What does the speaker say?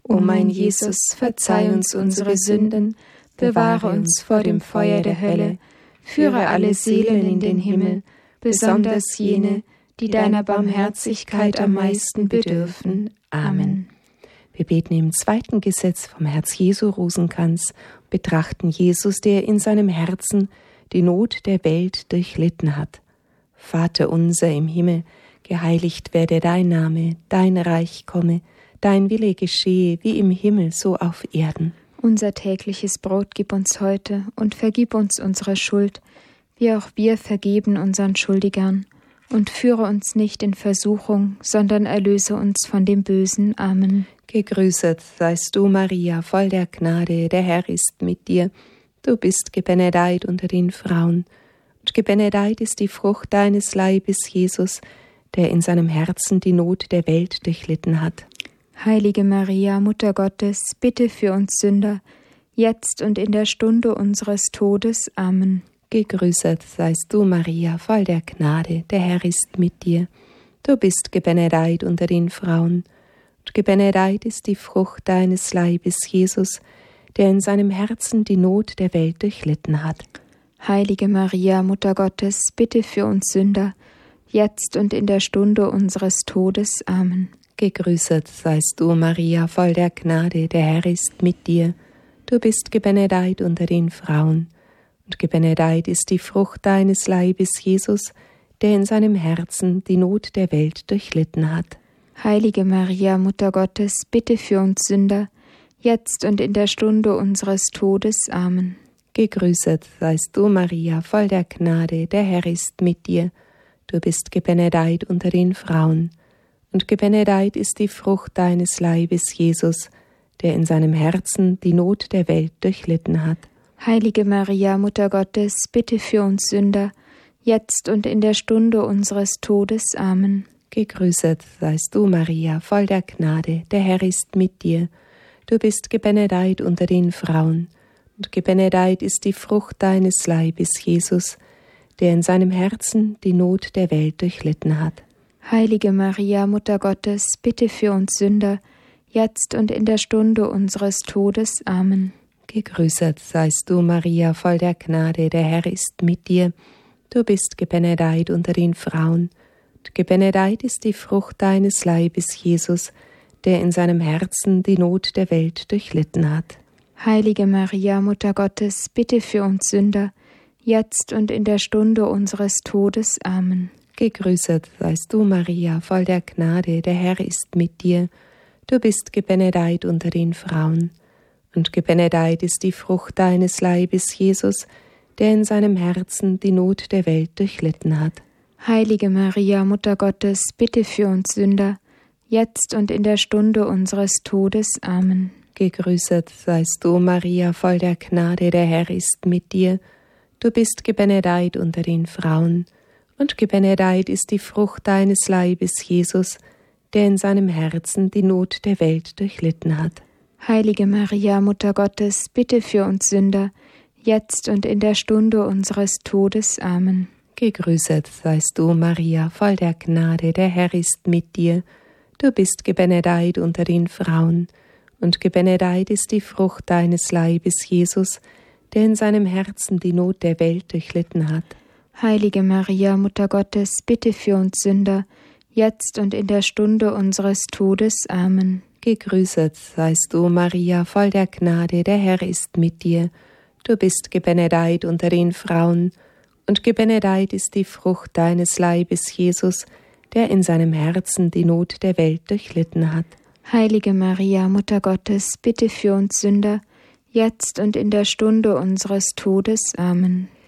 O mein Jesus, verzeih uns unsere Sünden, bewahre uns vor dem Feuer der Hölle, führe alle Seelen in den Himmel, besonders jene, die deiner Barmherzigkeit am meisten bedürfen. Amen. Wir beten im zweiten Gesetz vom Herz-Jesu-Rosenkranz, betrachten Jesus, der in seinem Herzen die Not der Welt durchlitten hat. Vater unser im Himmel, geheiligt werde dein Name, dein Reich komme, dein Wille geschehe, wie im Himmel, so auf Erden. Unser tägliches Brot gib uns heute und vergib uns unsere Schuld, wie auch wir vergeben unseren Schuldigern. Und führe uns nicht in Versuchung, sondern erlöse uns von dem Bösen. Amen. Gegrüßet seist du, Maria, voll der Gnade, der Herr ist mit dir. Du bist gebenedeit unter den Frauen, und gebenedeit ist die Frucht deines Leibes, Jesus, der in seinem Herzen die Not der Welt durchlitten hat. Heilige Maria, Mutter Gottes, bitte für uns Sünder, jetzt und in der Stunde unseres Todes. Amen. Gegrüßet seist du, Maria, voll der Gnade, der Herr ist mit dir. Du bist gebenedeit unter den Frauen, und gebenedeit ist die Frucht deines Leibes, Jesus, der in seinem Herzen die Not der Welt durchlitten hat. Heilige Maria, Mutter Gottes, bitte für uns Sünder, jetzt und in der Stunde unseres Todes. Amen. Gegrüßet seist du, Maria, voll der Gnade, der Herr ist mit dir. Du bist gebenedeit unter den Frauen, und gebenedeit ist die Frucht deines Leibes, Jesus, der in seinem Herzen die Not der Welt durchlitten hat. Heilige Maria, Mutter Gottes, bitte für uns Sünder, jetzt und in der Stunde unseres Todes. Amen. Gegrüßet seist du, Maria, voll der Gnade, der Herr ist mit dir. Du bist gebenedeit unter den Frauen, und gebenedeit ist die Frucht deines Leibes, Jesus, der in seinem Herzen die Not der Welt durchlitten hat. Heilige Maria, Mutter Gottes, bitte für uns Sünder, jetzt und in der Stunde unseres Todes. Amen. Gegrüßet seist du, Maria, voll der Gnade, der Herr ist mit dir. Du bist gebenedeit unter den Frauen, und gebenedeit ist die Frucht deines Leibes, Jesus, der in seinem Herzen die Not der Welt durchlitten hat. Heilige Maria, Mutter Gottes, bitte für uns Sünder, jetzt und in der Stunde unseres Todes. Amen. Gegrüßet seist du, Maria, voll der Gnade, der Herr ist mit dir. Du bist gebenedeit unter den Frauen, und gebenedeit ist die Frucht deines Leibes, Jesus, der in seinem Herzen die Not der Welt durchlitten hat. Heilige Maria, Mutter Gottes, bitte für uns Sünder, jetzt und in der Stunde unseres Todes. Amen. Gegrüßet seist du, Maria, voll der Gnade, der Herr ist mit dir. Du bist gebenedeit unter den Frauen, und gebenedeit ist die Frucht deines Leibes, Jesus, der in seinem Herzen die Not der Welt durchlitten hat. Heilige Maria, Mutter Gottes, bitte für uns Sünder, jetzt und in der Stunde unseres Todes. Amen. Gegrüßet seist du, Maria, voll der Gnade, der Herr ist mit dir. Du bist gebenedeit unter den Frauen, und gebenedeit ist die Frucht deines Leibes, Jesus, der in seinem Herzen die Not der Welt durchlitten hat. Heilige Maria, Mutter Gottes, bitte für uns Sünder, jetzt und in der Stunde unseres Todes. Amen. Gegrüßet seist du, Maria, voll der Gnade, der Herr ist mit dir. Du bist gebenedeit unter den Frauen, und gebenedeit ist die Frucht deines Leibes, Jesus, der in seinem Herzen die Not der Welt durchlitten hat. Heilige Maria, Mutter Gottes, bitte für uns Sünder, jetzt und in der Stunde unseres Todes. Amen. Gegrüßet seist du, Maria, voll der Gnade, der Herr ist mit dir. Du bist gebenedeit unter den Frauen, und gebenedeit ist die Frucht deines Leibes, Jesus, der in seinem Herzen die Not der Welt durchlitten hat. Heilige Maria, Mutter Gottes, bitte für uns Sünder, jetzt und in der Stunde unseres Todes. Amen.